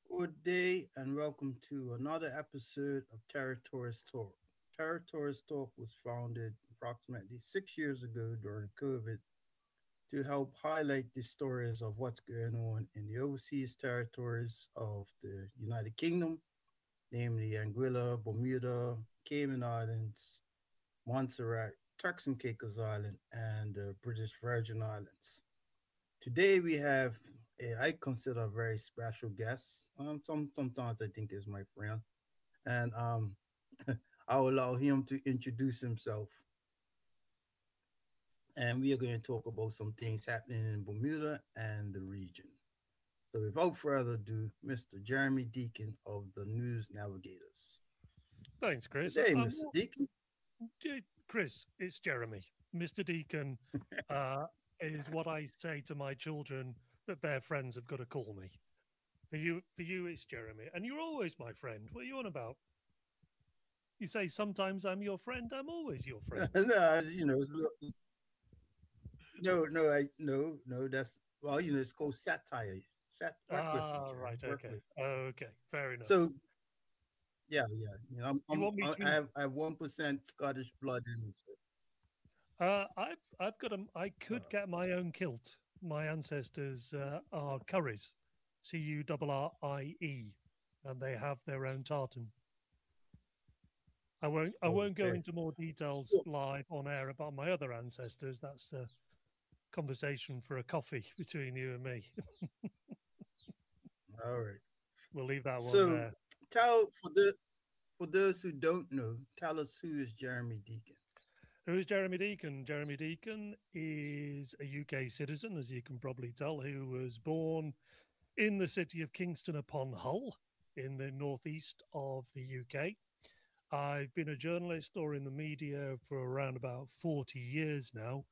Good day and welcome to another episode of Territories Talk. Territories Talk was founded approximately 6 years ago during COVID to help highlight the stories of what's going on in the overseas territories of the United Kingdom, namely Anguilla, Bermuda, Cayman Islands, Montserrat, Turks and Caicos Island, and the British Virgin Islands. Today we have I consider a very special guest. Sometimes I think is my friend, and I'll allow him to introduce himself. And we are going to talk about some things happening in Bermuda and the region. So without further ado, Mr. Jeremy Deacon of the News Navigators. Thanks, Good Chris. day, Mr. Deacon. Chris, it's Jeremy. Mr. Deacon uh, is what I say to my children that their friends have got to call me. For you, it's Jeremy, and you're always my friend. What are you on about? You say sometimes I'm your friend. I'm always your friend. No, no. That's it's called satire. What Ah, with you, Jeremy? right. Work Okay. with. Okay. Fair enough. So yeah. You want me to? I have 1% Scottish blood in me. So, I've got a. I could uh, get my own kilt. My ancestors are Curries, Currie, and they have their own tartan. I won't go okay. into more details Cool. live on air about my other ancestors. That's a conversation for a coffee between you and me. All right. We'll leave that one So there. tell for those who don't know, tell us who is Jeremy Deacon. Who is Jeremy Deacon? Jeremy Deacon is a UK citizen, as you can probably tell, who was born in the city of Kingston upon Hull in the northeast of the UK. I've been a journalist or in the media for around about 40 years now.